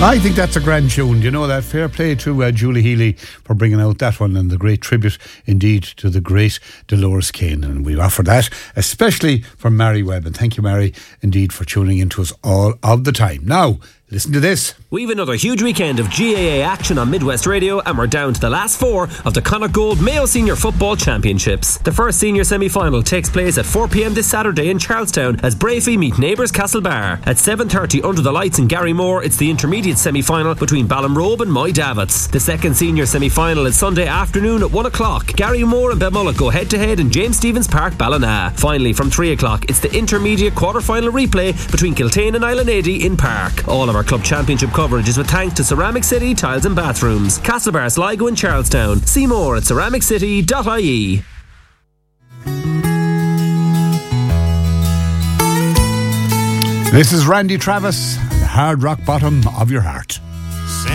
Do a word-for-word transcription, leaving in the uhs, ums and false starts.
I think that's a grand tune. Do you know that? Fair play to uh, Julie Healy for bringing out that one, and the great tribute indeed to the great Dolores Kane. And we offer that especially for Mary Webb. And thank you, Mary, indeed, for tuning in to us all of the time. Now, listen to this. We've another huge weekend of G A A action on Midwest Radio, and we're down to the last four of the Connacht Gold Mayo Senior Football Championships. The first senior semi-final takes place at four p m this Saturday in Charlestown as Bravey meet neighbours Castlebar. At seven thirty under the lights in Garrymore, it's the intermediate semi-final between Ballinrobe and Moy Davits. The second senior semi-final is Sunday afternoon at one o'clock. Garrymore and Belmullet go head-to-head in James Stephens Park, Ballina. Finally, from three o'clock, it's the intermediate quarter-final replay between Kiltane and Islandady in Park. All of our club championship coverage is with thanks to Ceramic City Tiles and Bathrooms, Castlebar, Sligo and Charlestown. See more at ceramic city dot I E. This is Randy Travis, the hard rock bottom of your heart.